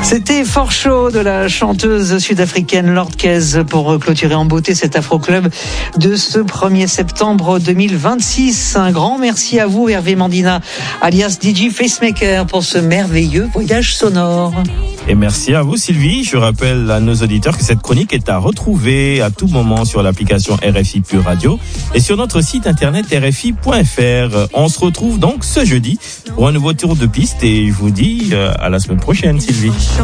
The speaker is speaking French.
C'était fort chaud de la chanteuse sud-africaine Lord Kez pour clôturer en beauté cet Afro-Club de ce 1er septembre 2026. Un grand merci à vous, Hervé Mandina, alias DJ Facemaker, pour ce merveilleux voyage sonore. Et merci à vous, Sylvie. Je rappelle à nos auditeurs que cette chronique est à retrouver à tout moment sur l'application RFI Pure Radio et sur notre site internet rfi.fr. On se retrouve donc ce jeudi pour un nouveau tour de piste et je vous dis à la semaine prochaine, Sylvie.